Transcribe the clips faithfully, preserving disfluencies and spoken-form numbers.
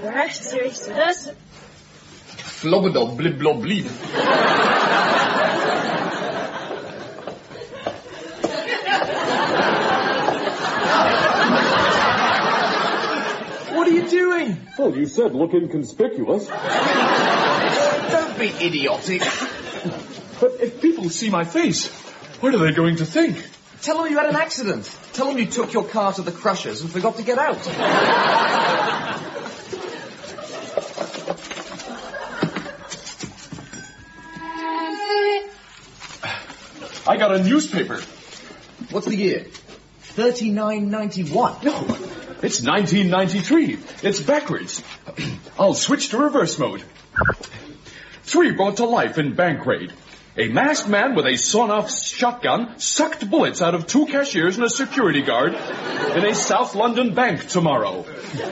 Recht, zie je dus? Flobbedel, blib, blob, blieb. What are you doing? Well, you said look inconspicuous. Don't be idiotic. But if people see my face, what are they going to think? Tell them you had an accident. Tell them you took your car to the Crushers and forgot to get out. I got a newspaper. What's the year? thirty-nine ninety-one. No, it's nineteen ninety-three. It's backwards. I'll switch to reverse mode. Three brought to life in bank raid. A masked man with a sawn-off shotgun sucked bullets out of two cashiers and a security guard in a South London bank tomorrow.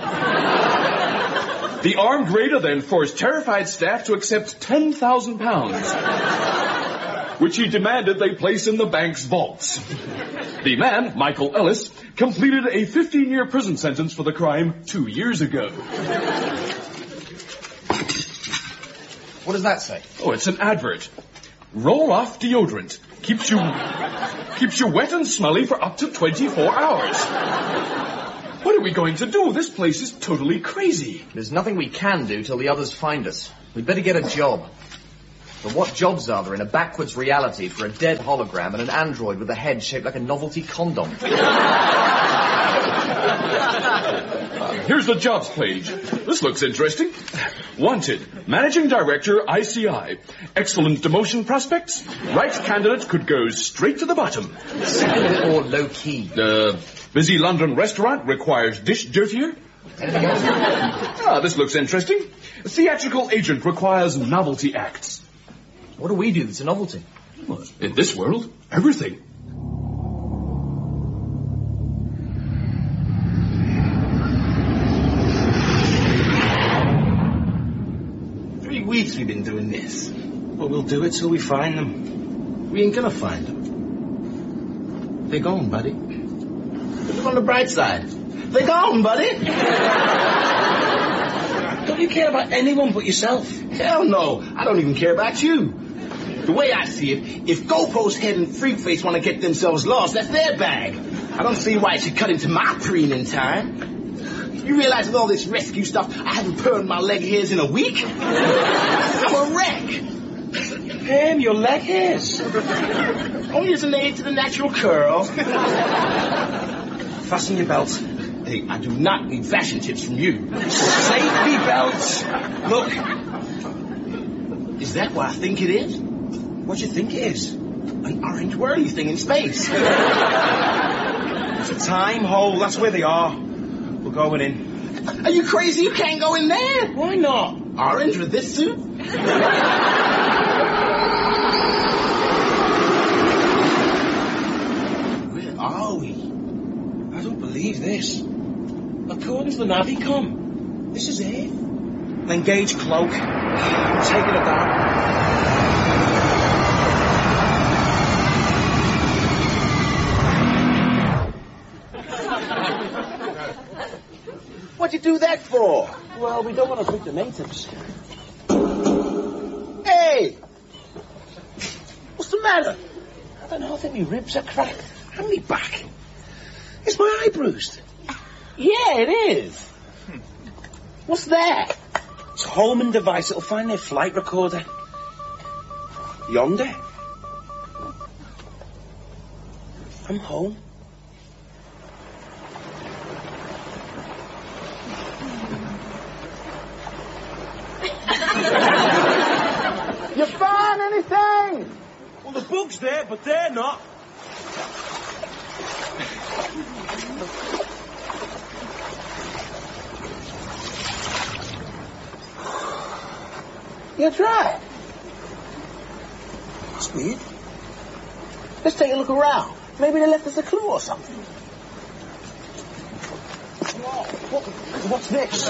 The armed raider then forced terrified staff to accept ten thousand pounds, which he demanded they place in the bank's vaults. The man, Michael Ellis, completed a fifteen-year prison sentence for the crime two years ago. What does that say? Oh, it's an advert. Roll-off deodorant. Keeps you... keeps you wet and smelly for up to twenty-four hours. What are we going to do? This place is totally crazy. There's nothing we can do till the others find us. We'd better get a job. But what jobs are there in a backwards reality for a dead hologram and an android with a head shaped like a novelty condom? Here's the jobs page. This looks interesting. Wanted, Managing Director, I C I. Excellent demotion prospects. Right candidate could go straight to the bottom. Second or low-key? Uh, busy London restaurant requires dish dirtier. Anything else? Ah, this looks interesting. Theatrical agent requires novelty acts. What do we do that's a novelty? Well, in this world, everything. Three weeks we've been doing this. Well, we'll do it till we find them. We ain't gonna find them. They're gone, buddy. Look on the bright side. They're gone, buddy. Don't you care about anyone but yourself? Hell no. I don't even care about you. The way I see it, if GoPro's head and Freakface want to get themselves lost, that's their bag. I don't see why it should cut into my preen in time. You realize with all this rescue stuff, I haven't permed my leg hairs in a week? I'm a wreck. Perm your leg hairs? Only as an aid to the natural curl. Fasten your belt. Hey, I do not need fashion tips from you. Safety belts. Look. Is that what I think it is? What do you think it is? An orange whirly thing in space. It's a time hole. That's where they are. We're going in. Are you crazy? You can't go in there. Why not? Orange with this suit? Where are we? I don't believe this. According to the Navicom, this is it. Engage cloak. Taking it down. What'd you do that for? Well, we don't want to freak the natives. Hey! What's the matter? I don't know, I think my ribs are cracked. And me back. Is my eye bruised? Yeah, it is. What's that? It's a Holman device. It'll find their flight recorder. Yonder. I'm home. You found anything? Well, the bug's there, but they're not. You're dry. That's weird. Let's take a look around. Maybe they left us a clue or something. What, what's this?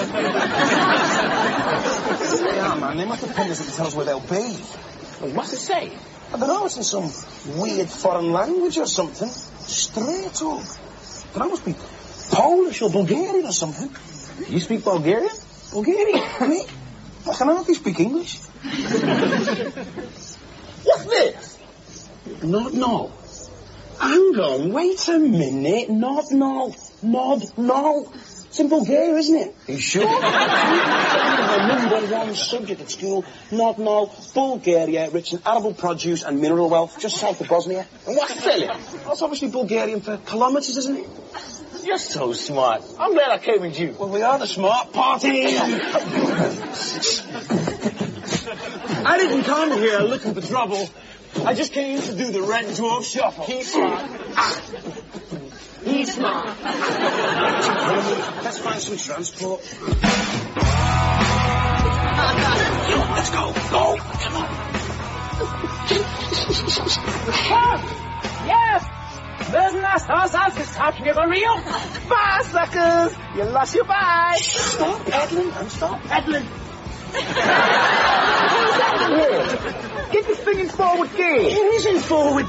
Yeah, man, they must have pinned us to tell us where they'll be. Well, what's it say? I don't know, it's in some weird foreign language or something. Straight up. That must be Polish or Bulgarian or something. You speak Bulgarian? Bulgarian? Me? I can hardly speak English. What's this? Nod, no. Hang on, wait a minute. Nod, no. Nod, no. It's in Bulgaria, isn't it? Are you sure? The number one subject at school. Nod, no. Bulgaria, rich in arable produce and mineral wealth, just south of Bosnia. And what's filling? That's obviously Bulgarian for kilometres, isn't it? You're so smart. I'm glad I came with you. Well, we are the smart party. I didn't come here looking for trouble. I just came to do the Red Dwarf Shuffle. He's smart. Ah. He's smart. Let's find some transport. Let's go. Go. Come on. Come. Yes. There's last house out is talking about real. Bye, suckers. You lost your bye. Stop peddling and stop peddling. Get this thing in forward gear. It is in forward